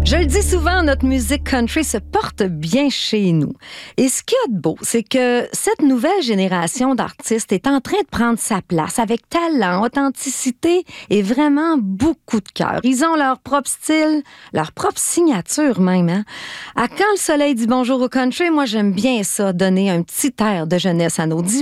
Je le dis souvent, notre musique country se porte bien chez nous. Et ce qu'il y a de beau, c'est que cette nouvelle génération d'artistes est en train de prendre sa place avec talent, authenticité et vraiment beaucoup de cœur. Ils ont leur propre style, leur propre signature même. Hein? À Quand le soleil dit bonjour au country, moi j'aime bien ça, donner un petit air de jeunesse à nos